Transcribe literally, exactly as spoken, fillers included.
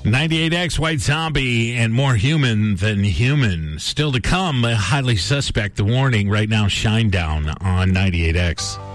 ninety-eight X, White Zombie, and More Human Than Human. Still to come, a Highly Suspect, The Warning, right now, Shinedown on ninety-eight X.